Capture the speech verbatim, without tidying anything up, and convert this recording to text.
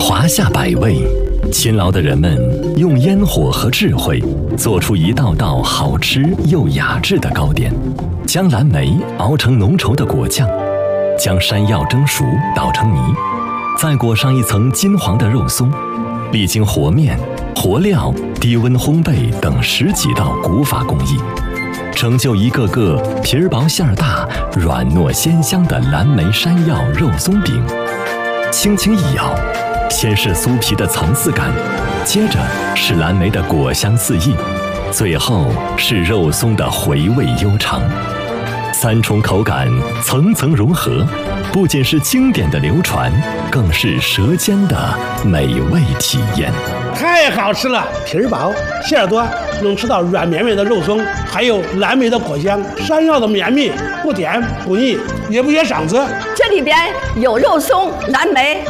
华夏百味，勤劳的人们用烟火和智慧做出一道道好吃又雅致的糕点，将蓝莓熬成浓稠的果酱，将山药蒸熟捣成泥，再裹上一层金黄的肉松，历经和面、和料、低温烘焙等十几道古法工艺，成就一个个皮儿薄馅儿大、软糯鲜香的蓝莓山药肉松饼。轻轻一咬，先是酥皮的层次感，接着是蓝莓的果香四溢，最后是肉松的回味悠长。三重口感层层融合，不仅是经典的流传，更是舌尖的美味体验。 太好吃了，皮儿薄馅儿多，能吃到软绵绵的肉松，还有蓝莓的果香，山药的绵密，不甜不腻，也不噎嗓子。 这里边有肉松、蓝莓